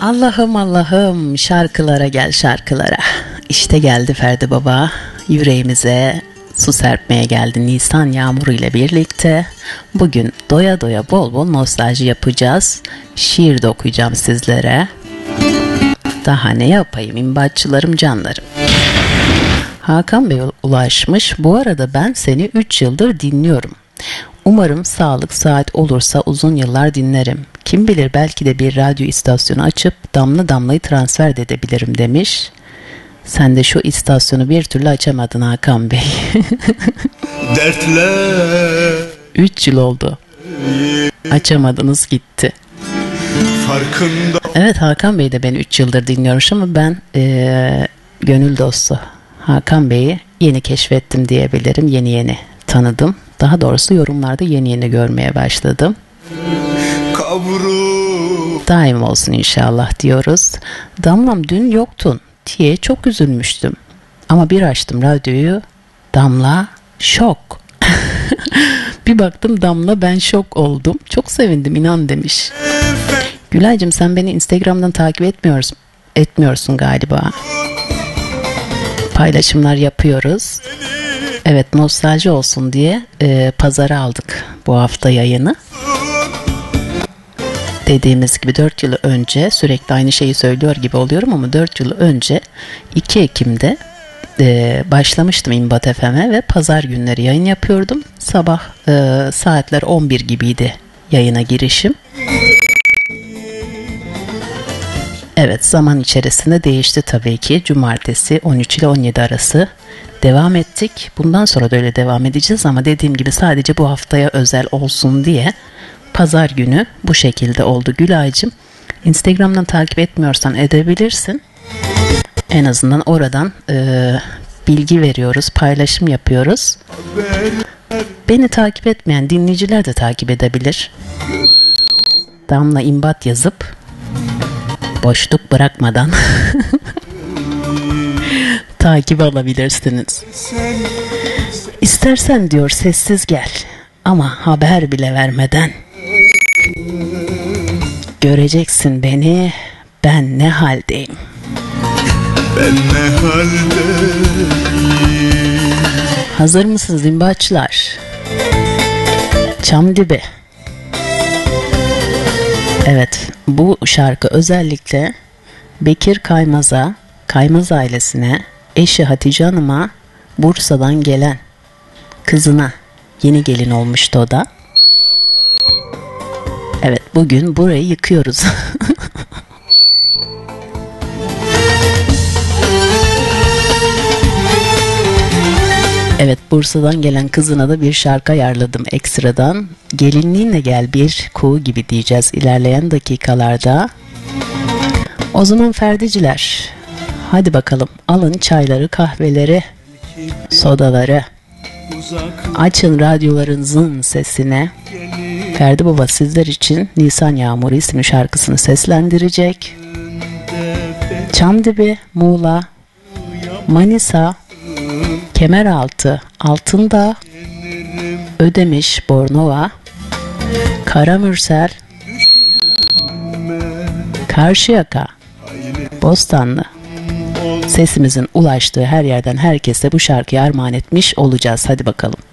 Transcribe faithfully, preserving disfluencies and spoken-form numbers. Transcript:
Allah'ım Allah'ım, şarkılara gel şarkılara. İşte geldi Ferdi Baba, yüreğimize su serpmeye geldi Nisan yağmuru ile birlikte. Bugün doya doya bol bol nostalji yapacağız. Şiir de okuyacağım sizlere. Daha ne yapayım imbatçılarım, canlarım. Hakan Bey ulaşmış. Bu arada ben seni üç yıldır dinliyorum. Umarım sağlık saat olursa uzun yıllar dinlerim. Kim bilir belki de bir radyo istasyonu açıp damla damlayı transfer edebilirim demiş. Sen de şu istasyonu bir türlü açamadın Hakan Bey. Dertler. Üç yıl oldu. Açamadınız gitti. Farkında. Evet, Hakan Bey de beni üç yıldır dinliyormuş ama ben ee, gönül dostu Hakan Bey'i yeni keşfettim diyebilirim. Yeni yeni tanıdım. Daha doğrusu yorumlarda yeni yeni görmeye başladım. Kavru. Daim olsun inşallah diyoruz. Damlam dün yoktun diye çok üzülmüştüm. Ama bir açtım radyoyu, Damla şok. Bir baktım Damla ben şok oldum. Çok sevindim inan demiş. Gülaycığım sen beni Instagram'dan takip etmiyorsun, etmiyorsun galiba. Paylaşımlar yapıyoruz. Evet, nostalji olsun diye e, pazara aldık bu hafta yayını. Dediğimiz gibi dört yıl önce, sürekli aynı şeyi söylüyor gibi oluyorum ama dört yıl önce iki Ekim'de e, başlamıştım İmbat F M'e ve pazar günleri yayın yapıyordum. Sabah e, saatler on bir gibiydi yayına girişim. Evet, zaman içerisinde değişti tabii ki. Cumartesi on üç ile on yedi arası devam ettik. Bundan sonra da öyle devam edeceğiz ama dediğim gibi sadece bu haftaya özel olsun diye pazar günü bu şekilde oldu. Gülaycığım, Instagram'dan takip etmiyorsan edebilirsin. En azından oradan e, bilgi veriyoruz, paylaşım yapıyoruz. Beni takip etmeyen dinleyiciler de takip edebilir. Damla İmbat yazıp boşluk bırakmadan takip alabilirsiniz. İstersen diyor sessiz gel ama haber bile vermeden. Göreceksin beni, ben ne haldeyim. Ben ne haldeyim. Hazır mısınız imbatçılar? Çamdibi. Evet, bu şarkı özellikle Bekir Kaymaz'a, Kaymaz ailesine, eşi Hatice Hanım'a, Bursa'dan gelen kızına, yeni gelin olmuştu o da. Evet, bugün burayı yıkıyoruz. Evet, Bursa'dan gelen kızına da bir şarkı ayarladım ekstradan. Gelinliğinle gel bir kuğu gibi diyeceğiz ilerleyen dakikalarda. O zaman Ferdiciler, hadi bakalım alın çayları, kahveleri, sodaları. Açın radyolarınızın sesine. Ferdi Baba sizler için Nisan Yağmuru isimli şarkısını seslendirecek. Çamdibi, Muğla, Manisa, Kemeraltı, Altındağ, Ödemiş, Bornova, Karamürsel, Karşıyaka, Bostanlı. Sesimizin ulaştığı her yerden herkese bu şarkıyı armağan etmiş olacağız. Hadi bakalım.